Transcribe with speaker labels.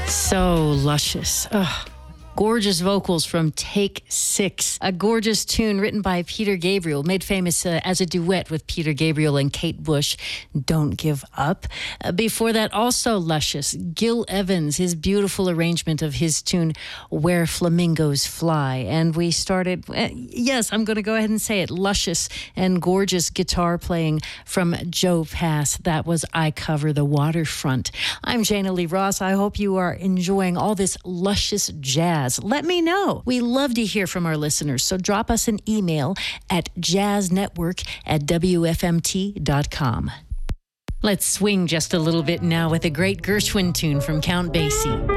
Speaker 1: So luscious. Ugh. Gorgeous vocals from Take 6, a gorgeous tune written by Peter Gabriel, made famous as a duet with Peter Gabriel and Kate Bush, Don't Give Up. Before that, also luscious, Gil Evans, his beautiful arrangement of his tune, Where Flamingos Fly. And we started, yes, I'm going to go ahead and say it, luscious and gorgeous guitar playing from Joe Pass. That was I Cover the Waterfront. I'm Jana Lee Ross. I hope you are enjoying all this luscious jazz. Let me know. We love to hear from our listeners, so drop us an email at jazznetwork@wfmt.com. Let's swing just a little bit now with a great Gershwin tune from Count Basie.